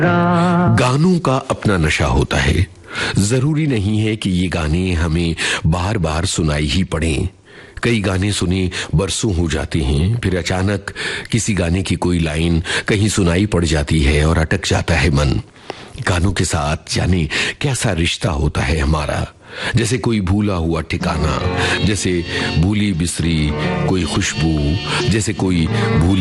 गानों का अपना नशा होता है। जरूरी नहीं है कि ये गाने हमें बार बार सुनाई ही पड़ें। कई गाने सुने बरसों हो जाते हैं, फिर अचानक किसी गाने की कोई लाइन कहीं सुनाई पड़ जाती है और अटक जाता है मन। गानों के साथ जाने कैसा रिश्ता होता है हमारा, जैसे कोई भूला हुआ ठिकाना, जैसे भूली बिसरी कोई खुशबू, जैसे कोई भूली